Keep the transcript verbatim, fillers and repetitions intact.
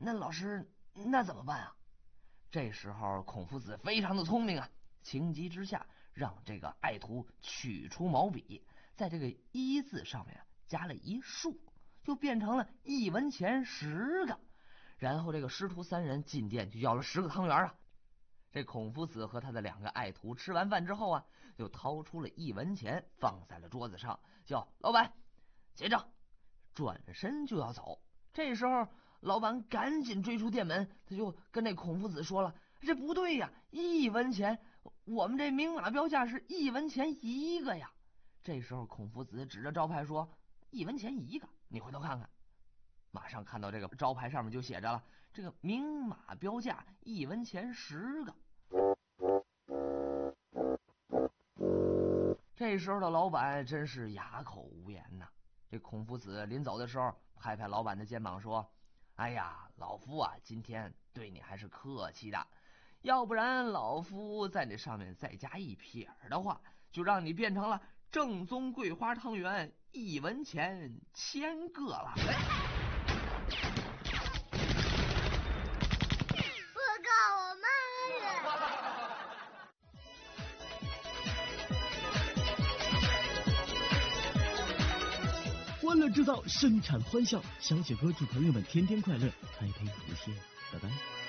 那老师，那怎么办啊？这时候孔夫子非常的聪明啊，情急之下让这个爱徒取出毛笔，在这个一字上面加了一竖，就变成了一文钱十个。然后这个师徒三人进店就要了十个汤圆啊。这孔夫子和他的两个爱徒吃完饭之后啊，就掏出了一文钱放在了桌子上，叫老板结账，转身就要走。这时候老板赶紧追出店门，他就跟那孔夫子说了，这不对呀，一文钱，我们这明码标价是一文钱一个呀。这时候孔夫子指着招牌说，一文钱一个，你回头看看。马上看到这个招牌上面就写着了，这个明码标价一文钱十个。这时候的老板真是哑口无言呐。这孔夫子临走的时候拍拍老板的肩膀说，哎呀，老夫啊今天对你还是客气的，要不然老夫在这上面再加一撇的话，就让你变成了正宗桂花汤圆一文钱千个了。 报告我妈了。 欢乐制造，生产欢笑。小雪哥祝朋友们天天快乐，开开无限，拜拜。